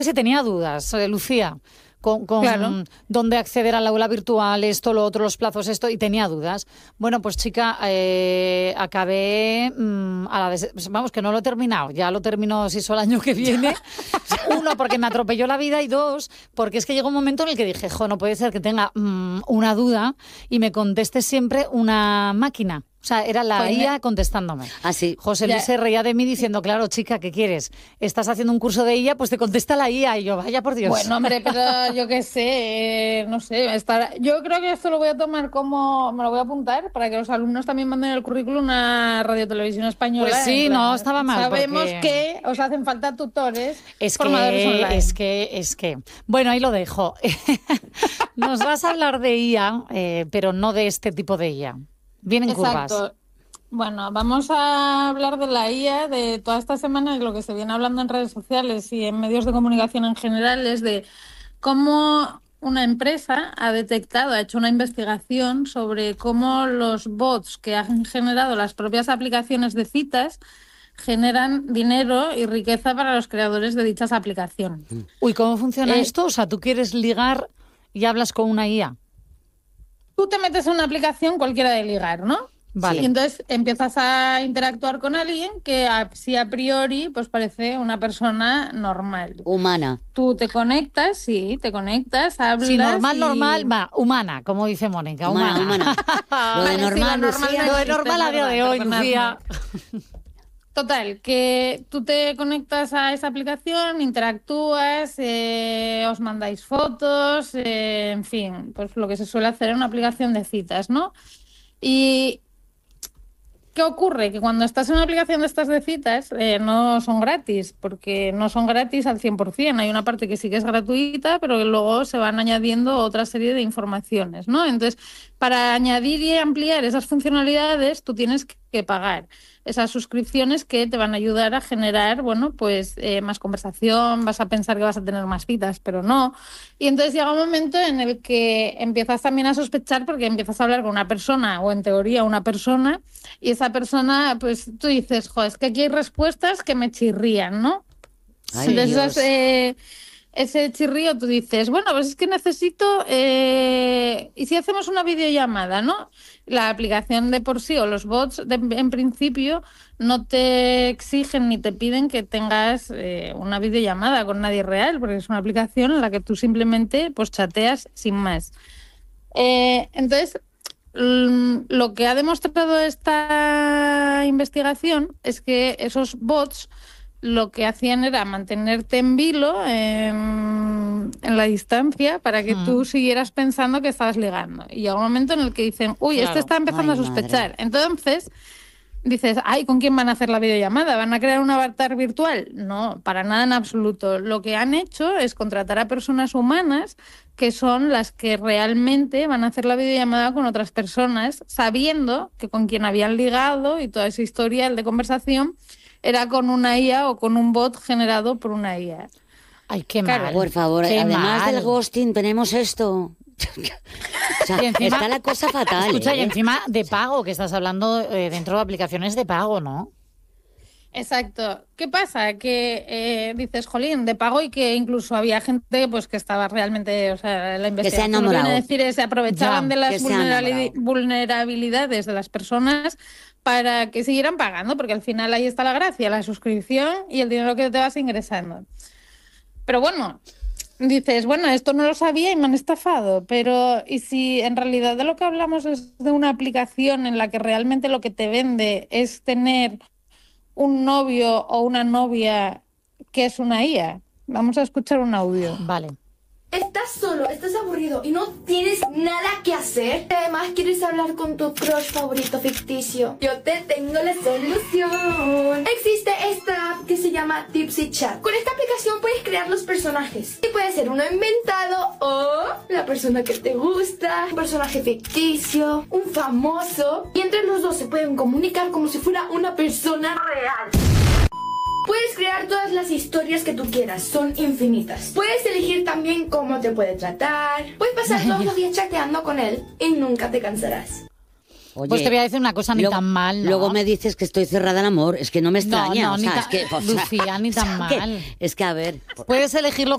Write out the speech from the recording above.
Sí, tenía dudas, Lucía, con Claro. dónde acceder al aula virtual, esto, lo otro, los plazos, esto, y tenía dudas. Bueno, pues chica, acabé vamos, que no lo he terminado, ya lo termino si eso el año que viene. Uno, porque me atropelló la vida, y dos, porque es que llegó un momento en el que dije, no puede ser que tenga una duda y me conteste siempre una máquina. O sea, era la Pues IA contestándome. Así. José Luis Ya. se reía de mí diciendo, claro, chica, ¿qué quieres? ¿Estás haciendo un curso de IA? Pues te contesta la IA. Y yo, vaya por Dios. Bueno, hombre, pero yo qué sé, no sé. Yo creo que esto lo voy a tomar como, me lo voy a apuntar para que los alumnos también manden el currículum a Radio Televisión Española. Pues sí, en plan, no estaba mal, Sabemos porque- que os hacen falta tutores, Es formadores online. es que. Bueno, ahí lo dejo. Nos vas a hablar de IA, pero no de este tipo de IA. Vienen curvas. Exacto. Bueno, vamos a hablar de la IA de toda esta semana, y lo que se viene hablando en redes sociales y en medios de comunicación en general es de cómo una empresa ha detectado, ha hecho una investigación sobre cómo los bots que han generado las propias aplicaciones de citas generan dinero y riqueza para los creadores de dichas aplicaciones. Uy, ¿cómo funciona Eh, esto? O sea, tú quieres ligar y hablas con una IA. Tú te metes en una aplicación cualquiera de ligar, ¿no? Vale. Y entonces empiezas a interactuar con alguien que sí a priori pues parece una persona normal. Humana. Tú te conectas, sí, te conectas, hablas. Sí, normal, y- normal, va, humana, como dice Mónica, humana. Humana. Lo de Vale, sí, normal, lo Lucía. normal Lo de existe, normal a es día de verdad, hoy, perdonadme. Lucía. Total, que tú te conectas a esa aplicación, interactúas, os mandáis fotos, en fin, pues lo que se suele hacer en una aplicación de citas, ¿no? Y ¿qué ocurre? Que cuando estás en una aplicación de estas de citas, no son gratis, porque no son gratis al 100%. Hay una parte que sí que es gratuita, pero que luego se van añadiendo otra serie de informaciones, ¿no? Entonces, para añadir y ampliar esas funcionalidades, tú tienes que pagar esas suscripciones que te van a ayudar a generar, bueno, pues más conversación, vas a pensar que vas a tener más citas, pero no. Y entonces llega un momento en el que empiezas también a sospechar porque empiezas a hablar con una persona, o en teoría una persona, y esa persona, pues tú dices, jo, es que aquí hay respuestas que me chirrían, ¿no? Ay, Entonces, Dios. ese chirrío tú dices, bueno, pues es que necesito, y si hacemos una videollamada, ¿no? La aplicación de por sí o los bots en principio no te exigen ni te piden que tengas una videollamada con nadie real, porque es una aplicación en la que tú simplemente pues chateas sin más. Entonces, lo que ha demostrado esta investigación es que esos bots lo que hacían era mantenerte en vilo en la distancia para que tú siguieras pensando que estabas ligando. Y llega un momento en el que dicen, uy, Claro. este está empezando Ay, a sospechar. madre. Entonces dices, ay, ¿con quién van a hacer la videollamada? ¿Van a crear un avatar virtual? No, para nada en absoluto. Lo que han hecho es contratar a personas humanas que son las que realmente van a hacer la videollamada con otras personas, sabiendo que con quien habían ligado y toda esa historial de conversación era con una IA o con un bot generado por una IA. Ay, qué Claro, mal. Por favor, qué además mal. del ghosting tenemos esto. O sea, Y encima- está la cosa fatal. Escucha, y ¿eh? encima de pago, que estás hablando dentro de aplicaciones de pago, ¿no? Exacto. ¿Qué pasa? Que dices, jolín, de pago, y que incluso había gente pues que estaba realmente, o sea, la investigación lo que viene a enamorado. decir es se aprovechaban Ya, de que las se han enamorado. vulnerabilidades de las personas para que siguieran pagando, porque al final ahí está la gracia, la suscripción y el dinero que te vas ingresando. Pero bueno, dices, bueno, esto no lo sabía y me han estafado, pero ¿y si en realidad de lo que hablamos es de una aplicación en la que realmente lo que te vende es tener un novio o una novia que es una IA? Vamos a escuchar un audio. Vale. Estás solo, estás aburrido y no tienes nada que hacer. Además, quieres hablar con tu crush favorito ficticio. Yo te tengo la solución. Existe esta app que se llama Tipsy Chat. Con esta aplicación puedes crear los personajes. Y puede ser uno inventado o la persona que te gusta, un personaje ficticio, un famoso. Y entre los dos se pueden comunicar como si fuera una persona real. Puedes crear todas las historias que tú quieras, son infinitas. Puedes elegir también cómo te puede tratar. Puedes pasar todos los días chateando con él y nunca te cansarás. Oye, Pues te voy a decir una cosa, ni luego- tan mal, ¿no? Luego me dices que estoy cerrada al amor. Es que no me No, extraña. no, o ni sea, tan- es que, o sea, Lucía, ni tan que- mal. Es que, a ver, Puedes elegir lo